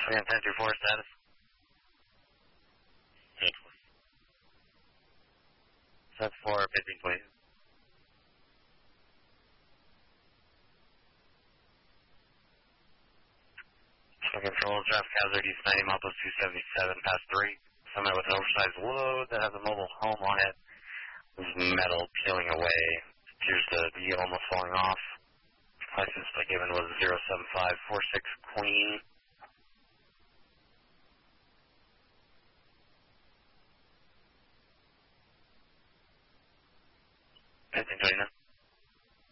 Again, 10-4 status. 10-4. 7-4, pacing, please. Control, traffic hazard, East 90, Mopos 277, past 3. Summit with an oversized load that has a mobile home on it. This metal peeling away. Appears to be almost falling off. License plate given was 07546 Queen.